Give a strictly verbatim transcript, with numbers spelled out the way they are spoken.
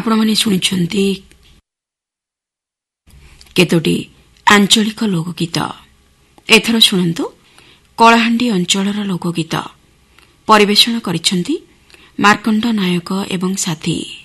ଆପଣମାନେ ଶୁଣିଛନ୍ତି କେତୋଟି ଆଞ୍ଚଳିକ ଲୋକଗୀତ। ଏଥର ଶୁଣନ୍ତୁ କଳାହାଣ୍ଡି ଅଞ୍ଚଳର ଲୋକଗୀତ। ପରିବେଷଣ କରିଛନ୍ତି ମାର୍କଣ୍ଡ ନାୟକ ଏବଂ ସାଥୀ।